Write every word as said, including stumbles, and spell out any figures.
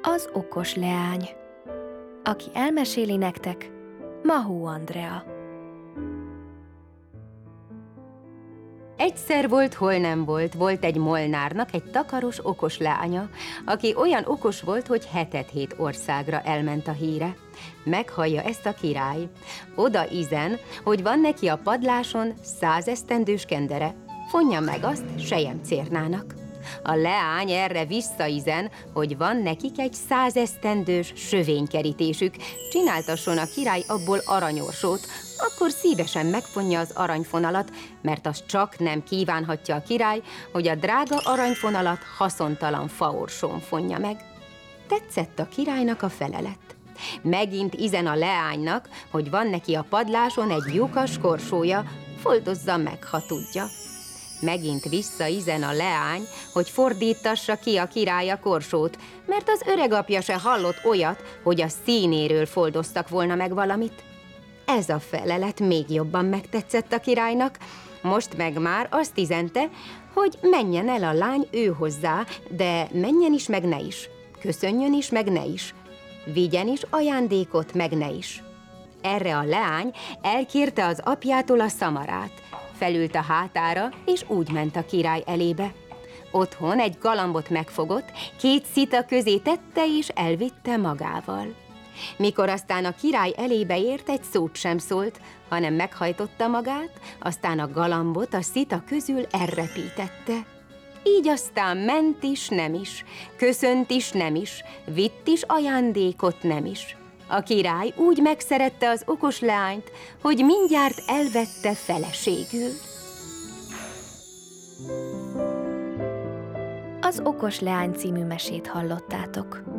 Az okos leány. Aki elmeséli nektek, Mahó Andrea. Egyszer volt, hol nem volt, volt egy Molnárnak egy takaros, okos leánya, aki olyan okos volt, hogy hetet-hét országra elment a híre. Meghallja ezt a király. Oda izen, hogy van neki a padláson százesztendős kendere. Fonja meg azt selyemcérnának. A leány erre visszaizen, hogy van nekik egy százesztendős sövénykerítésük, csináltasson a király abból aranyorsót, akkor szívesen megfonja az aranyfonalat, mert az csak nem kívánhatja a király, hogy a drága aranyfonalat haszontalan faorsón fonja meg. Tetszett a királynak a felelet. Megint izen a leánynak, hogy van neki a padláson egy lyukas korsója, foldozza meg, ha tudja. Megint visszaizen a leány, hogy fordítassa ki a király a korsót, mert az öregapja se hallott olyat, hogy a színéről foldoztak volna meg valamit. Ez a felelet még jobban megtetszett a királynak, most meg már azt izente, hogy menjen el a lány ő hozzá, de menjen is, meg ne is, köszönjön is, meg ne is, vigyen is ajándékot, meg ne is. Erre a leány elkérte az apjától a szamarát, felült a hátára, és úgy ment a király elébe. Otthon egy galambot megfogott, két szita közé tette, és elvitte magával. Mikor aztán a király elébe ért, egy szót sem szólt, hanem meghajtotta magát, aztán a galambot a szita közül elrepítette. Így aztán ment is nem is, köszönt is nem is, vitt is ajándékot nem is. A király úgy megszerette az okos leányt, hogy mindjárt elvette feleségül. Az okos leány című mesét hallottátok.